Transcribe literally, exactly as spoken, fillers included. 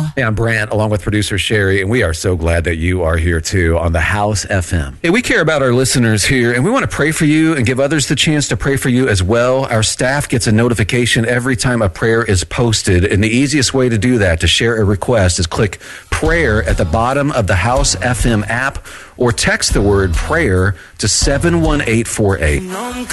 Hey, I'm Brant, along with producer Sherry, and we are so glad that you are here too on the House F M. Hey, we care about our listeners here, and we want to pray for you and give others the chance to pray for you as well. Our staff gets a notification every time a prayer is posted, and the easiest way to do that, to share a request, is click prayer at the bottom of the House F M app or text the word prayer to seven one eight four eight.